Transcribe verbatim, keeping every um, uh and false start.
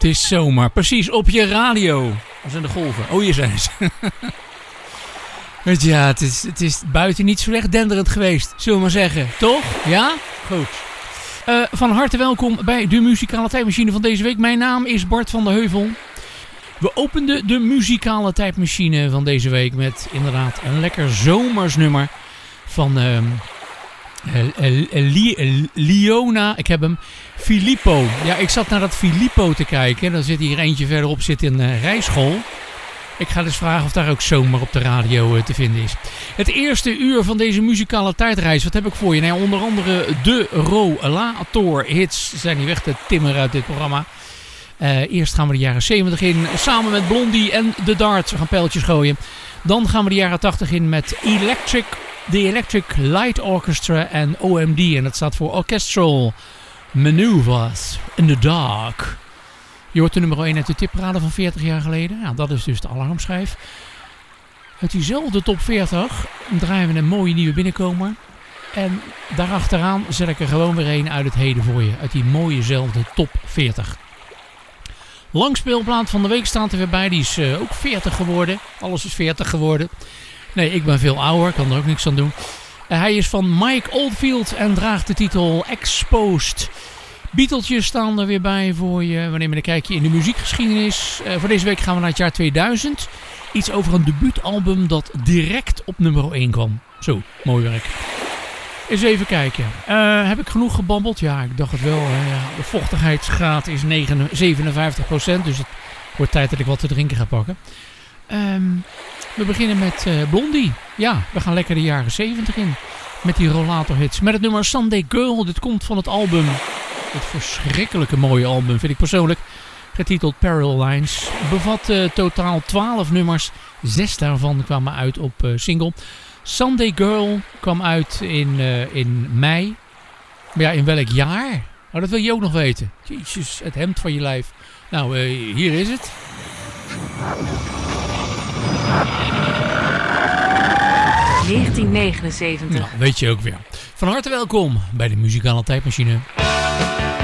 is zomer. Precies, op je radio. Waar zijn de golven? Oh, hier zijn ze. Ja, het is, het is buiten niet zo echt denderend geweest. Zullen we maar zeggen. Toch? Ja? Goed. Uh, van harte welkom bij de muzikale tijdmachine van deze week. Mijn naam is Bart van der Heuvel. We openden de muzikale tijdmachine van deze week met inderdaad een lekker zomers nummer van uh, uh, uh, uh, Liona. Ik heb hem. Filippo. Ja, ik zat naar dat Filippo te kijken. Dan zit hier eentje verderop, zit in uh, rijschool. Ik ga dus vragen of daar ook zomer op de radio uh, te vinden is. Het eerste uur van deze muzikale tijdreis. Wat heb ik voor je? Nou, onder andere de Rollator hits zijn hier weg te timmeren uit dit programma. Uh, eerst gaan we de jaren zeventig in. Samen met Blondie en The Darts. We gaan pijltjes gooien. Dan gaan we de jaren tachtig in met Electric, The Electric Light Orchestra en O M D. En dat staat voor Orchestral Maneuvers in the Dark. Je hoort de nummer één uit de tipparade van veertig jaar geleden. Nou, dat is dus de alarmschijf. Uit diezelfde top veertig draaien we een mooie nieuwe binnenkomer. En daarachteraan zet ik er gewoon weer een uit het heden voor je. Uit die mooiezelfde top veertig. Langspeelplaat van de week staat er weer bij. Die is uh, ook veertig geworden. Alles is veertig geworden. Nee, ik ben veel ouder. Kan er ook niks aan doen. Uh, hij is van Mike Oldfield en draagt de titel Exposed. Beateltjes staan er weer bij voor je. We nemen een kijkje in de muziekgeschiedenis. Uh, voor deze week gaan we naar het jaar tweeduizend. Iets over een debuutalbum dat direct op nummer één kwam. Zo, mooi werk. Eens even kijken. Uh, heb ik genoeg gebabbeld? Ja, ik dacht het wel. Uh, ja. De vochtigheidsgraad is zevenenvijftig procent. Dus het wordt tijd dat ik wat te drinken ga pakken. Um, we beginnen met uh, Blondie. Ja, we gaan lekker de jaren zeventig in. Met die rollator hits. Met het nummer Sunday Girl. Dit komt van het album. Het verschrikkelijke mooie album vind ik persoonlijk. Getiteld Parallel Lines. Bevat uh, totaal twaalf nummers. Zes daarvan kwamen uit op uh, single. Sunday Girl kwam uit in, uh, in mei. Maar ja, in welk jaar? Nou, dat wil je ook nog weten. Jezus, het hemd van je lijf. Nou, uh, hier is het. negentien negenenzeventig. Nou, weet je ook weer. Van harte welkom bij de muzikale tijdmachine.